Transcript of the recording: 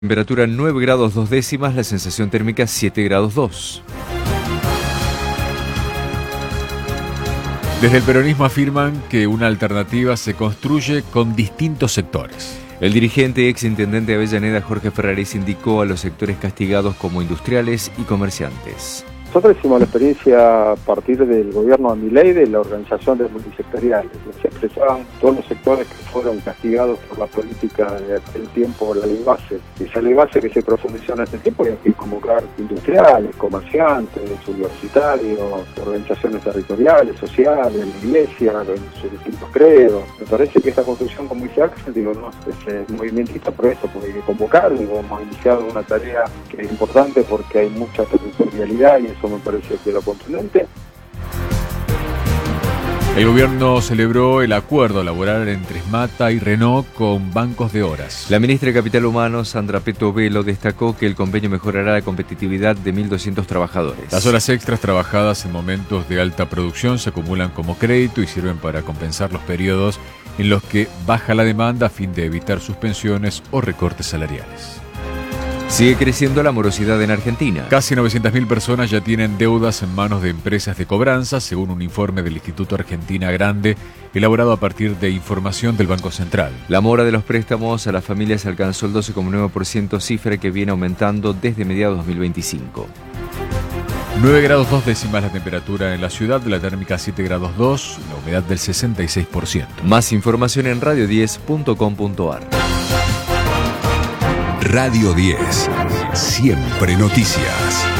Temperatura 9 grados 2 décimas, la sensación térmica 7 grados 2. Desde el peronismo afirman que una alternativa se construye con distintos sectores. El dirigente exintendente de Avellaneda, Jorge Ferraris, indicó a los sectores castigados como industriales y comerciantes. Nosotros hicimos la experiencia a partir del gobierno de Milei de la organización de multisectoriales. Se expresaban todos los sectores que fueron castigados por la política de aquel tiempo, la ley base. Esa ley base que se profundizó en ese tiempo, y hay que convocar industriales, comerciantes, universitarios, organizaciones territoriales, sociales, la iglesia, sus distintos credos. Me parece que esta construcción, como dice Axel, es movimentista por eso, porque hay que convocar. Hemos iniciado una tarea que es importante porque hay mucha territorialidad y eso me parece que es lo contundente. El gobierno celebró el acuerdo laboral entre Esmata y Renault con bancos de horas. La ministra de Capital Humano, Sandra Petovelo, destacó que el convenio mejorará la competitividad de 1.200 trabajadores. Las horas extras trabajadas en momentos de alta producción se acumulan como crédito y sirven para compensar los periodos en los que baja la demanda a fin de evitar suspensiones o recortes salariales. Sigue creciendo la morosidad en Argentina. Casi 900.000 personas ya tienen deudas en manos de empresas de cobranza, según un informe del Instituto Argentina Grande, elaborado a partir de información del Banco Central. La mora de los préstamos a las familias alcanzó el 12,9%, cifra que viene aumentando desde mediados de 2025. 9 grados 2 décimas la temperatura en la ciudad, la térmica 7 grados 2, la humedad del 66%. Más información en radio10.com.ar. Radio 10, siempre noticias.